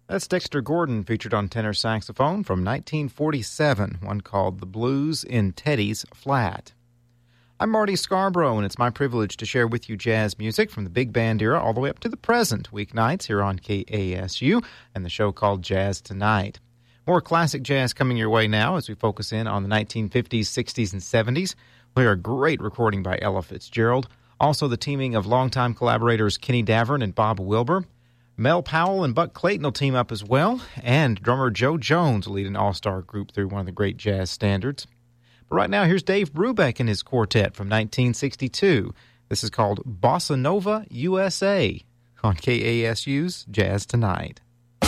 That's Dexter Gordon, featured on tenor saxophone from 1947, one called The Blues in Teddy's Flat. I'm Marty Scarborough, and it's my privilege to share with you jazz music from the big band era all the way up to the present, weeknights here on KASU, and the show called Jazz Tonight. More classic jazz coming your way now as we focus in on the 1950s, 60s, and 70s. We'll hear a great recording by Ella Fitzgerald, also the teaming of longtime collaborators Kenny Davern and Bob Wilber. Mel Powell and Buck Clayton will team up as well, and drummer Joe Jones will lead an all-star group through one of the great jazz standards. But right now, here's Dave Brubeck and his quartet from 1962. This is called Bossa Nova USA on KASU's Jazz Tonight.